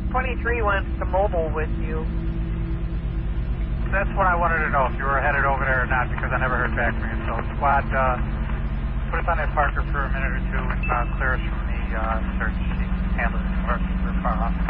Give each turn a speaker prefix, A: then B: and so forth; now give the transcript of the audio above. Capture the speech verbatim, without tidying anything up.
A: twenty-three went to mobile with you.
B: That's what I wanted to know, if you were headed over there or not, because I never heard back from you. So, squad, uh, put us on that Parker for a minute or two and uh, clear us from the uh, search. Handle it. We're far off.